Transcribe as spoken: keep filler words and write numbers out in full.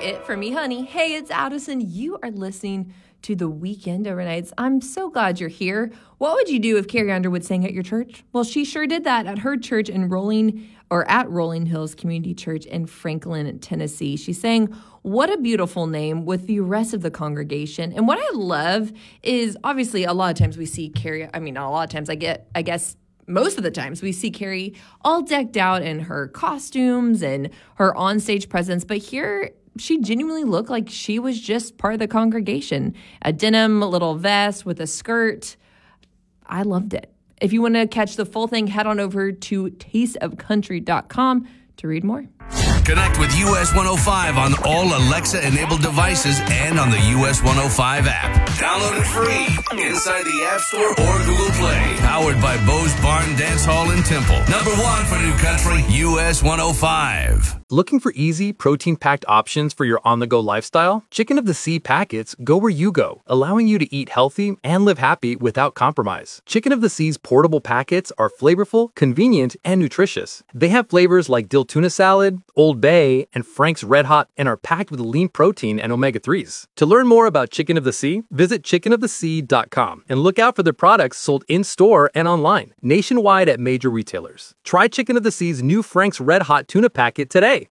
it for me, honey. Hey, it's Addison. You are listening to The Weekend Overnights. I'm so glad you're here. What would you do if Carrie Underwood sang at your church? Well, she sure did that at her church in Rolling, or at Rolling Hills Community Church in Franklin, Tennessee. She sang "What a Beautiful Name" with the rest of the congregation. And what I love is, obviously, a lot of times we see Carrie, I mean, not a lot of times, I get, I guess, most of the times we see Carrie all decked out in her costumes and her onstage presence. But here, she genuinely looked like she was just part of the congregation. A denim little vest with a skirt. I loved it. If you want to catch the full thing, head on over to taste of country dot com to read more. Connect with U S one oh five on all Alexa-enabled devices and on the U S one oh five app. Download it free inside the App Store or Google Play. Powered by Bose Barn Dance Hall in Temple. Number one for New Country, U S one oh five. Looking for easy, protein-packed options for your on-the-go lifestyle? Chicken of the Sea packets go where you go, allowing you to eat healthy and live happy without compromise. Chicken of the Sea's portable packets are flavorful, convenient, and nutritious. They have flavors like dill tuna salad, Old Bay, and Frank's Red Hot, and are packed with lean protein and omega threes. To learn more about Chicken of the Sea, visit chicken of the sea dot com and look out for their products sold in-store and online, nationwide at major retailers. Try Chicken of the Sea's new Frank's Red Hot tuna packet today.